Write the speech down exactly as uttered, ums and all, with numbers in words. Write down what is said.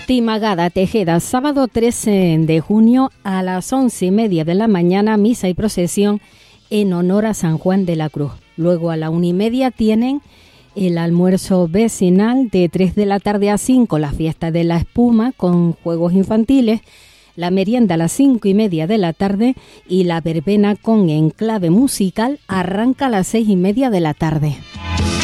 Timagada Tejeda, sábado trece de junio a las once y media de la mañana, misa y procesión en honor a San Juan de la Cruz. Luego a la una y media tienen el almuerzo vecinal de tres de la tarde a cinco, la fiesta de la espuma con juegos infantiles, la merienda a las cinco y media de la tarde y la verbena con enclave musical arranca a las seis y media de la tarde.